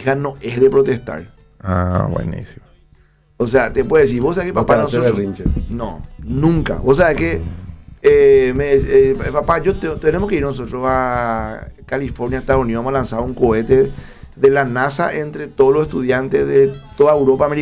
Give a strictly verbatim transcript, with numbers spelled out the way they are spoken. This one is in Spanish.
hija no es de protestar. Ah, buenísimo. O sea, te puede decir, vos sabés que No papá para hacer nosotros... berrinche. No, nunca. Vos sabés que, eh, me- eh, papá, yo te- tenemos que ir nosotros a California, Estados Unidos, vamos a lanzar un cohete de la NASA entre todos los estudiantes de toda Europa, América